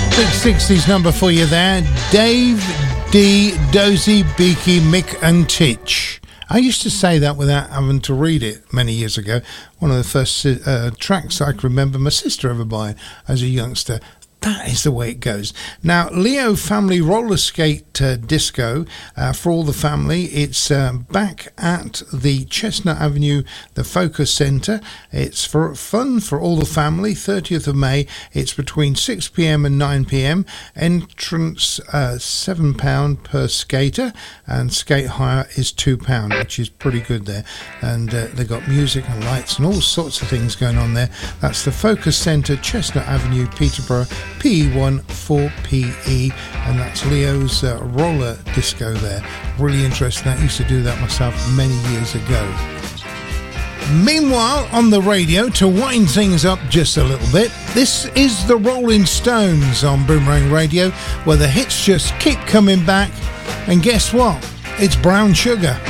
Big 60s number for you there. Dave, D, Dozy, Beaky, Mick and Titch. I used to say that without having to read it many years ago. One of the first tracks I can remember my sister ever buying as a youngster. That is the way it goes. Now, Leo Family Roller Skate Disco for all the family. It's back at the Chestnut Avenue, the Focus Centre. It's for fun for all the family. 30th of May. It's between 6 p.m. and 9 p.m. Entrance £7 per skater, and skate hire is £2, which is pretty good there. And they got music and lights and all sorts of things going on there. That's the Focus Centre, Chestnut Avenue, Peterborough. PE1 4PE, and that's Leo's roller disco there. Really interesting. I used to do that myself many years ago. Meanwhile, on the radio, to wind things up just a little bit, this is the Rolling Stones on Boomerang Radio, where the hits just keep coming back. And guess what? It's Brown Sugar.